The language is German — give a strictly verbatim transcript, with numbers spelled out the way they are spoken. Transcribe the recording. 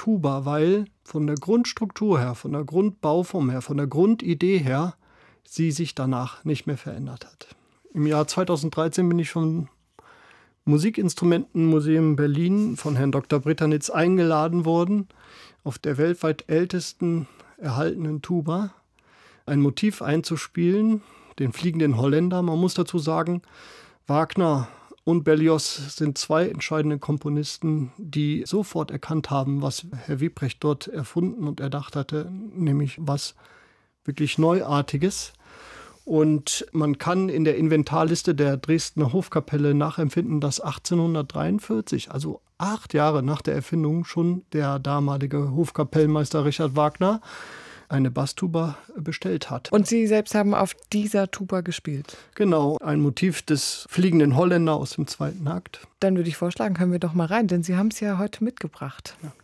Tuba, weil von der Grundstruktur her, von der Grundbauform her, von der Grundidee her, sie sich danach nicht mehr verändert hat. Im Jahr zweitausenddreizehn bin ich vom Musikinstrumentenmuseum Berlin von Herrn Doktor Brittanitz eingeladen worden, auf der weltweit ältesten erhaltenen Tuba ein Motiv einzuspielen, den Fliegenden Holländer. Man muss dazu sagen, Wagner und Berlioz sind zwei entscheidende Komponisten, die sofort erkannt haben, was Herr Wieprecht dort erfunden und erdacht hatte, nämlich was wirklich Neuartiges. Und man kann in der Inventarliste der Dresdner Hofkapelle nachempfinden, dass achtzehnhundertdreiundvierzig, also acht Jahre nach der Erfindung, schon der damalige Hofkapellmeister Richard Wagner eine Basstuba bestellt hat. Und Sie selbst haben auf dieser Tuba gespielt? Genau, ein Motiv des Fliegenden Holländer aus dem zweiten Akt. Dann würde ich vorschlagen, können wir doch mal rein, denn Sie haben es ja heute mitgebracht. Ja.